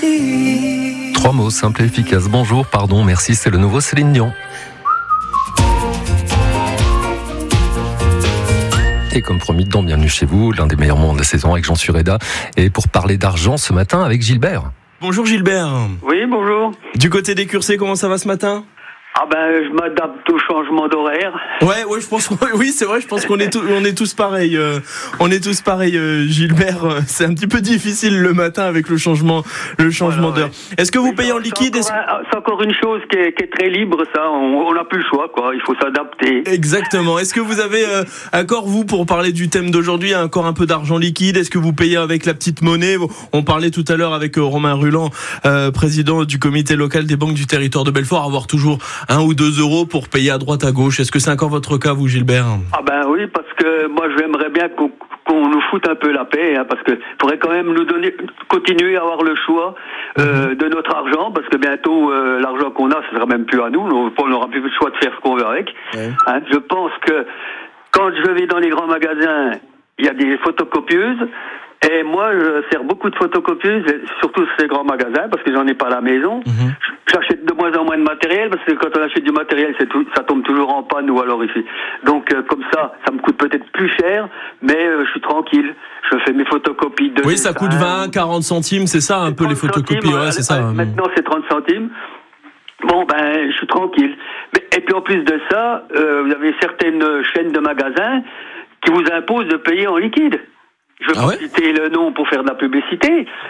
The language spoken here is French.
Trois mots simples et efficaces. Bonjour, pardon, merci, c'est le nouveau Céline Dion. Et comme promis, donc bienvenue chez vous, l'un des meilleurs moments de la saison avec Jean Sureda. Et pour parler d'argent ce matin avec Gilbert. Bonjour Gilbert. Oui, bonjour. Du côté des Cursets, comment ça va ce matin ? Je m'adapte au changement d'horaire. Ouais, je pense oui, c'est vrai, je pense qu'on est tous pareils. Gilbert, c'est un petit peu difficile le matin avec le changement d'heure. Est-ce que vous payez en liquide ? C'est encore une chose qui est très libre, ça. On n'a plus le choix, quoi. Il faut s'adapter. Exactement. Est-ce que vous avez encore, vous, pour parler du thème d'aujourd'hui, encore un peu d'argent liquide ? Est-ce que vous payez avec la petite monnaie ? On parlait tout à l'heure avec Romain Ruland, président du comité local des banques du territoire de Belfort, avoir toujours 1 ou 2 euros pour payer à droite à gauche. Est-ce que c'est encore votre cas, vous, Gilbert ? Oui, parce que moi j'aimerais bien qu'on nous foute un peu la paix, parce que faudrait quand même continuer à avoir le choix de notre argent, parce que bientôt l'argent qu'on a, ce sera même plus à nous. On n'aura plus le choix de faire ce qu'on veut avec. Ouais. Je pense que quand je vais dans les grands magasins, il y a des photocopieuses. Et moi, je sers beaucoup de photocopieuses, surtout ces grands magasins, parce que j'en ai pas à la maison. J'achète de moins en moins de matériel, parce que quand on achète du matériel, ça tombe toujours en panne ou alors ici. Donc, comme ça me coûte peut-être plus cher, mais je suis tranquille. Je fais mes photocopies de... Oui, ça coûte 20, 40 centimes, c'est ça, un peu les photocopies, centimes, c'est ça. Maintenant, c'est 30 centimes. Je suis tranquille. Et puis, en plus de ça, vous avez certaines chaînes de magasins qui vous imposent de payer en liquide. Je ne vais pas citer le nom pour faire de la publicité,